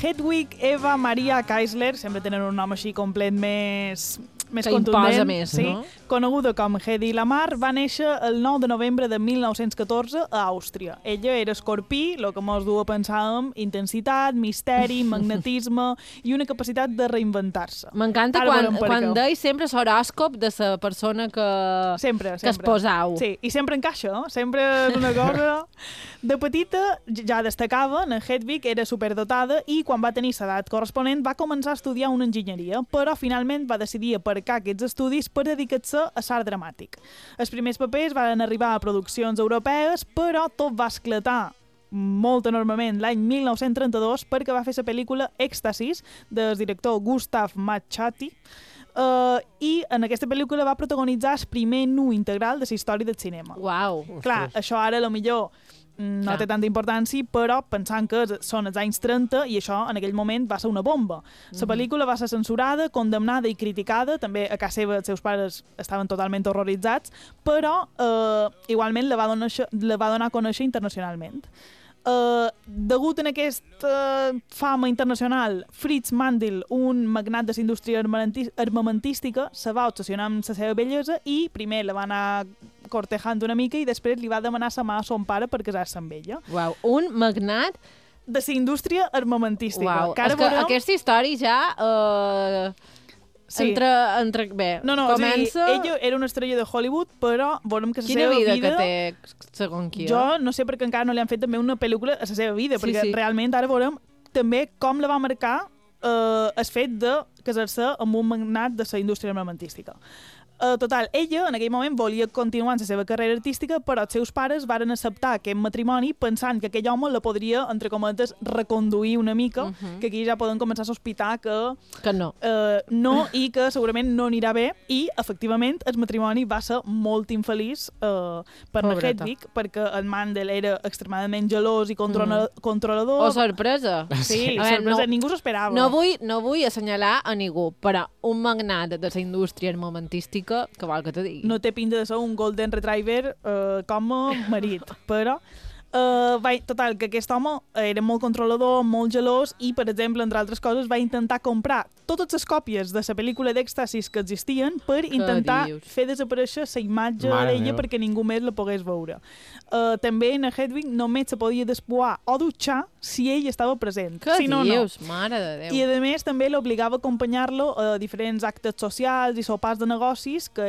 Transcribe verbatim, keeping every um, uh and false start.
Hedwig Eva Maria Keisler, sempre tenen un nom així complet més... més que contundent, imposa més, sí, no? coneguda com Hedy Lamarr, va néixer el nou de novembre de mil nou-cents catorze a Àustria. Ella era escorpí, el que mos du a pensar en intensitat, misteri, magnetisme i una capacitat de reinventar-se. M'encanta Ara quan, veurem per quan què. deia sempre l'horòscop de la persona que, Sempre, que es sempre. posau. Sí, i sempre encaixa, eh? Sempre és una cosa... De petita ja destacava, en Hedwig era superdotada i quan va tenir l'edat corresponent va començar a estudiar una enginyeria, però finalment va decidir aparcar aquests estudis per dedicar-se a l'art dramàtic. Els primers papers van arribar a produccions europees, però tot va esclatar molt enormement l'any mil nou-cents trenta-dos perquè va fer la pel·lícula Èxtasis del director Gustav Machati, Uh, i en aquesta pel·lícula va protagonitzar el primer nu integral de la història del cinema. Uau. Clar, això ara a lo millor mm, no Clar. té tanta importància, però pensant que són els anys trenta i això en aquell moment va ser una bomba. La pel·lícula va ser censurada, condemnada i criticada, també a casa seva els seus pares estaven totalment horroritzats, però uh, igualment la va, donar, la va donar a conèixer internacionalment. Uh, degut a aquesta uh, fama internacional, Fritz Mandl, un magnat de la indústria armamentística, se va obsessionar amb la seva bellesa i primer la va anar cortejant una mica i després li va demanar sa mà a son pare per casar-se amb ella. Uau, un magnat... De la indústria armamentística. Uau, Que ara és que veureu... aquesta història ja... Uh... Sí. Entre, entre, bé, No, no, comença... o sigui, ella era una estrella de Hollywood, però veurem que la Quina seva vida, vida... que té, segons qui? Jo no sé per què encara no li han fet també una pel·lícula a la seva vida, Sí, perquè sí. realment ara veurem també com la va marcar eh, el fet de casar-se amb un magnat de la indústria armamentística. Uh, total, ella en aquell moment volia continuar en la seva carrera artística, però els seus pares varen acceptar aquest matrimoni pensant que aquell home la podria, entre cometes, reconduir una mica, uh -huh. que aquí ja poden començar a sospitar que, Que no. uh, no i que segurament no anirà bé, i efectivament el matrimoni va ser molt infeliç uh, per la Pobreta. Hedwig, perquè el Mandel era extremadament gelós i controla Mm. controlador. Oh, sorpresa. Sí, A veure, sorpresa, no- ningú s'ho esperava. No vull, no vull assenyalar a ningú, però un magnat de la indústria armamentística, que vol que te digui. No té pinta de ser un golden retriever uh, com a marit, però uh, va, total, que aquest home era molt controlador, molt gelós i, per exemple, entre altres coses, va intentar comprar totes les còpies de la pel·lícula d'Èxtasis que existien per intentar dius? fer desaparèixer la imatge Mare d'ella meva. perquè ningú més la pogués veure. Uh, també en Hedwig només se podia despuar o dutxar si ell estava present. Què si no, dius? Mare de Déu. no. I, a més, també l'obligava a acompanyar-lo a diferents actes socials i sopars de negocis que